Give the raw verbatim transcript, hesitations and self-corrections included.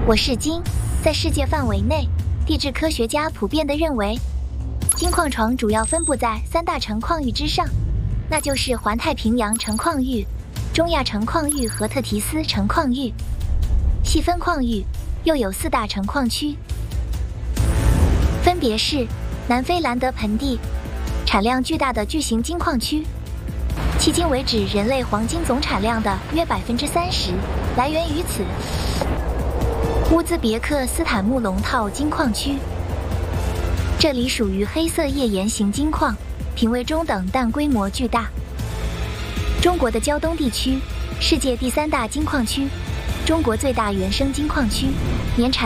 我是金，在世界范围内，地质科学家普遍地认为，金矿床主要分布在三大成矿域之上，那就是环太平洋成矿域、中亚成矿域和特提斯成矿域。细分矿域又有四大成矿区，分别是南非兰德盆地，产量巨大的巨型金矿区，迄今为止人类黄金总产量的约百分之三十来源于此。乌兹别克斯坦穆龙套金矿区，这里属于黑色页岩型金矿，品位中等但规模巨大。中国的胶东地区，世界第三大金矿区，中国最大原生金矿区，年产